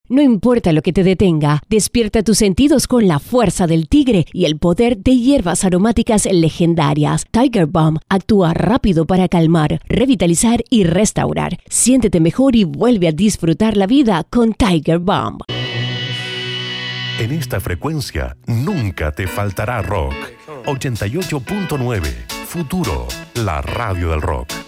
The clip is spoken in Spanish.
No importa lo que te detenga, despierta tus sentidos con la fuerza del tigre y el poder de hierbas aromáticas legendarias. Tiger Balm actúa rápido para calmar, revitalizar y restaurar. Siéntete mejor y vuelve a disfrutar la vida con Tiger Balm. En esta frecuencia nunca te faltará rock. 88.9 Futuro, la radio del rock.